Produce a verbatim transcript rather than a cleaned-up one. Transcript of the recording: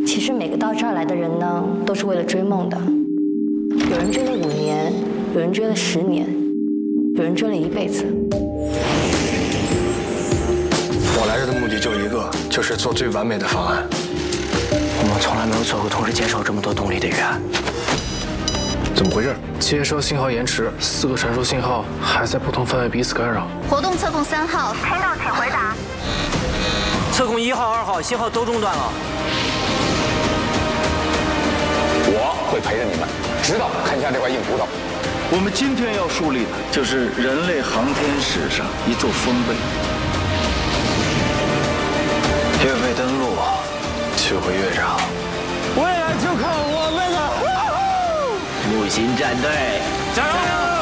其实每个到这儿来的人呢，都是为了追梦的。有人追了五年，有人追了十年，有人追了一辈子。 我来这的目的就一个，就是做最完美的方案。 我们从来没有做过同时接受这么多动力的预案。 怎么回事？ 接收信号延迟，四个传输信号还在不同范围彼此干扰。 活动测控三号，听到请回答。 测控一号、二号信号都中断了。 我会陪着你们，直到看下这块硬骨头。 我们今天要树立的就是人类航天史上一座丰碑。 月背登陆，取回月长，未来就靠我们了！木星战队，加油！